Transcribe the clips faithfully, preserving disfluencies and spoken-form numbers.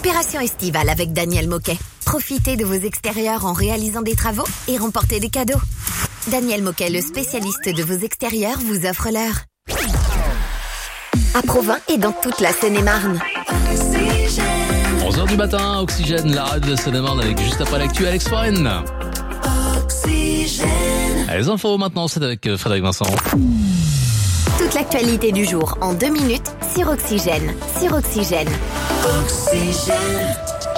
Opération estivale avec Daniel Moquet. Profitez de vos extérieurs en réalisant des travaux et remportez des cadeaux. Daniel Moquet, le spécialiste de vos extérieurs, vous offre l'heure. À Provins et dans toute la Seine-et-Marne. onze heures du matin, Oxygène, la radio de Seine-et-Marne avec juste après l'actu Alex Warren. Les infos maintenant, c'est avec Frédéric Vincent. Toute l'actualité du jour en deux minutes sur Oxygène. Sur Oxygène. Oxygène.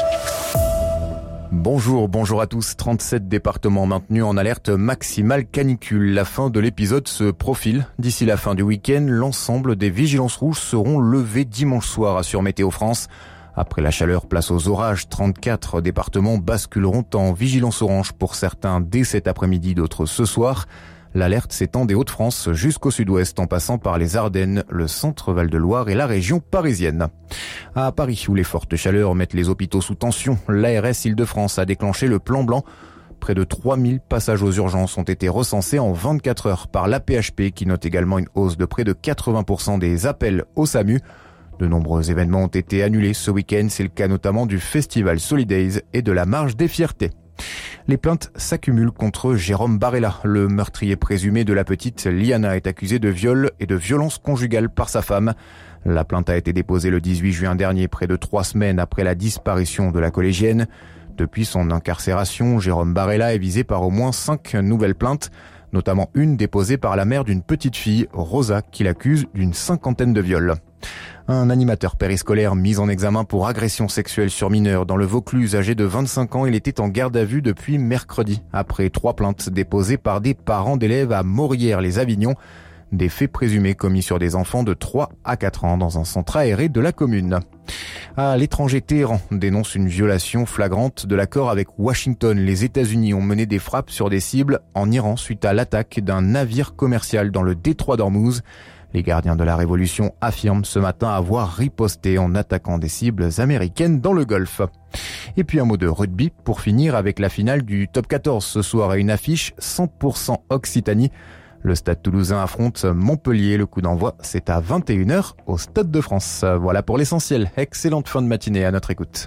Bonjour, bonjour à tous. trente-sept départements maintenus en alerte maximale canicule. La fin de l'épisode se profile. D'ici la fin du week-end, l'ensemble des vigilances rouges seront levées dimanche soir, assure Météo France. Après la chaleur, place aux orages. trente-quatre départements basculeront en vigilance orange pour certains dès cet après-midi, d'autres ce soir. L'alerte s'étend des Hauts-de-France jusqu'au sud-ouest en passant par les Ardennes, le centre Val-de-Loire et la région parisienne. À Paris, où les fortes chaleurs mettent les hôpitaux sous tension, l'A R S Île-de-France a déclenché le plan blanc. Près de trois mille passages aux urgences ont été recensés en vingt-quatre heures par l'A P H P qui note également une hausse de près de quatre-vingts pour cent des appels au SAMU. De nombreux événements ont été annulés ce week-end, c'est le cas notamment du Festival Solidays et de la Marche des Fiertés. Les plaintes s'accumulent contre Jérôme Barella. Le meurtrier présumé de la petite Liana est accusé de viol et de violence conjugale par sa femme. La plainte a été déposée le dix-huit juin dernier, près de trois semaines après la disparition de la collégienne. Depuis son incarcération, Jérôme Barella est visé par au moins cinq nouvelles plaintes, notamment une déposée par la mère d'une petite fille, Rosa, qui l'accuse d'une cinquantaine de viols. Un animateur périscolaire mis en examen pour agression sexuelle sur mineur dans le Vaucluse, âgé de vingt-cinq ans, il était en garde à vue depuis mercredi, après trois plaintes déposées par des parents d'élèves à Morières-les-Avignon. Des faits présumés commis sur des enfants de trois à quatre ans dans un centre aéré de la commune. À l'étranger, Téhéran dénonce une violation flagrante de l'accord avec Washington. Les États-Unis ont mené des frappes sur des cibles en Iran suite à l'attaque d'un navire commercial dans le détroit d'Ormuz. Les gardiens de la Révolution affirment ce matin avoir riposté en attaquant des cibles américaines dans le Golfe. Et puis un mot de rugby pour finir avec la finale du top quatorze ce soir et une affiche cent pour cent Occitanie. Le Stade Toulousain affronte Montpellier. Le coup d'envoi, c'est à vingt et une heures au Stade de France. Voilà pour l'essentiel. Excellente fin de matinée à notre écoute.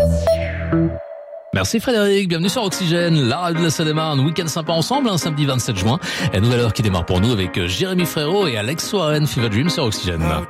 Merci Frédéric, bienvenue sur Oxygène, la radio de la Seine-et-Marne, week-end sympa ensemble, un samedi vingt-sept juin. Et nouvelle heure qui démarre pour nous avec Jérémy Frérot et Alex Warren, Fever Dream sur Oxygène.